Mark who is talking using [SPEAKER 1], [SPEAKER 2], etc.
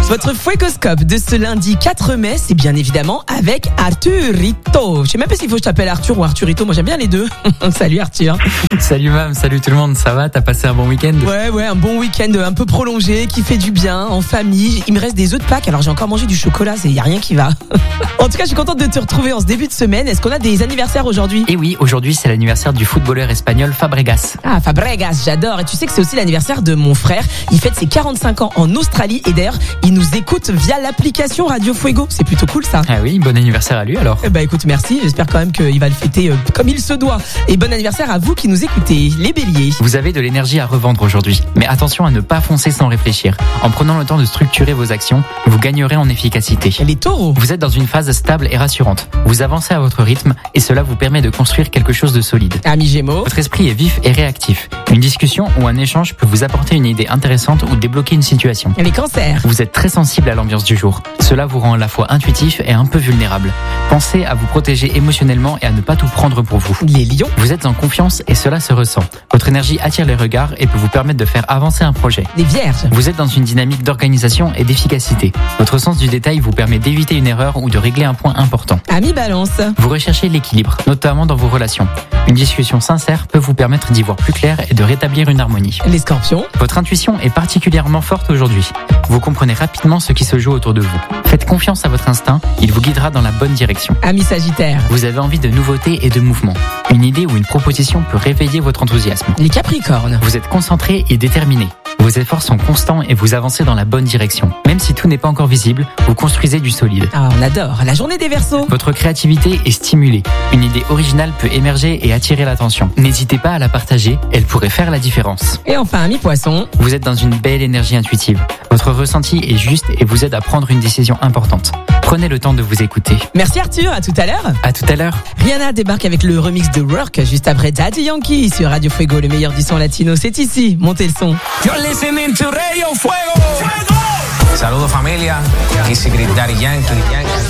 [SPEAKER 1] Votre Fuegoscope de ce lundi 4 mai, c'est bien évidemment avec Arturito. Je sais même pas s'il faut que je t'appelle Arthur ou Arturito, moi j'aime bien les deux. Salut Arthur.
[SPEAKER 2] Salut Mam, salut tout le monde, ça va? T'as passé un bon week-end?
[SPEAKER 1] Ouais, un bon week-end un peu prolongé, qui fait du bien, en famille. Il me reste des œufs de Pâques, alors j'ai encore mangé du chocolat, y a rien qui va. En tout cas, je suis contente de te retrouver en ce début de semaine. Est-ce qu'on a des anniversaires aujourd'hui?
[SPEAKER 2] Et oui, aujourd'hui c'est l'anniversaire du footballeur espagnol Fabregas.
[SPEAKER 1] Ah, Fabregas, j'adore. Et tu sais que c'est aussi l'anniversaire de mon frère. Il fête ses 45 ans en Australie et d'ailleurs, il nous écoute via l'application Radio Fuego. C'est plutôt cool ça.
[SPEAKER 2] Ah oui, bon anniversaire à lui alors.
[SPEAKER 1] Bah écoute, merci. J'espère quand même qu'il va le fêter comme il se doit. Et bon anniversaire à vous qui nous écoutez, les béliers.
[SPEAKER 2] Vous avez de l'énergie à revendre aujourd'hui. Mais attention à ne pas foncer sans réfléchir. En prenant le temps de structurer vos actions, vous gagnerez en efficacité.
[SPEAKER 1] Les taureaux.
[SPEAKER 2] Vous êtes dans une phase stable et rassurante. Vous avancez à votre rythme et cela vous permet de construire quelque chose de solide.
[SPEAKER 1] Amis gémeaux.
[SPEAKER 2] Votre esprit est vif et réactif. Une discussion ou un échange peut vous apporter une idée intéressante ou débloquer une situation.
[SPEAKER 1] Les cancers.
[SPEAKER 2] Vous êtes très sensible à l'ambiance du jour. Cela vous rend à la fois intuitif et un peu vulnérable. Pensez à vous protéger émotionnellement et à ne pas tout prendre pour vous.
[SPEAKER 1] Les lions.
[SPEAKER 2] Vous êtes en confiance et cela se ressent. Votre énergie attire les regards et peut vous permettre de faire avancer un projet.
[SPEAKER 1] Les vierges.
[SPEAKER 2] Vous êtes dans une dynamique d'organisation et d'efficacité. Votre sens du détail vous permet d'éviter une erreur ou de régler un point important.
[SPEAKER 1] Amis balance.
[SPEAKER 2] Vous recherchez l'équilibre, notamment dans vos relations. Une discussion sincère peut vous permettre d'y voir plus clair et de rétablir une harmonie.
[SPEAKER 1] Les scorpions.
[SPEAKER 2] Votre intuition est particulièrement forte aujourd'hui. Vous comprenez rapidement ce qui se joue autour de vous. Faites confiance à votre instinct, il vous guidera dans la bonne direction.
[SPEAKER 1] Amis sagittaires.
[SPEAKER 2] Vous avez envie de nouveautés et de mouvements. Une idée ou une proposition peut réveiller votre enthousiasme.
[SPEAKER 1] Les capricornes.
[SPEAKER 2] Vous êtes concentré et déterminé. Vos efforts sont constants et vous avancez dans la bonne direction. Même si tout n'est pas encore visible, vous construisez du solide.
[SPEAKER 1] Ah, on adore. La journée des Verseaux.
[SPEAKER 2] Votre créativité est stimulée. Une idée originale peut émerger et attirer l'attention. N'hésitez pas à la partager, elle pourrait faire la différence.
[SPEAKER 1] Et enfin, amis poissons.
[SPEAKER 2] Vous êtes dans une belle énergie intuitive. Votre ressenti est juste et vous aide à prendre une décision importante. Prenez le temps de vous écouter.
[SPEAKER 1] Merci Arthur, à tout à l'heure.
[SPEAKER 2] À tout à l'heure.
[SPEAKER 1] Rihanna débarque avec le remix de Work juste après Daddy Yankee sur Radio Fuego, le meilleur du son latino. C'est ici, montez le son.
[SPEAKER 3] You're listening to Radio Fuego. Saludos familia, aquí Chris Daddy Yankee.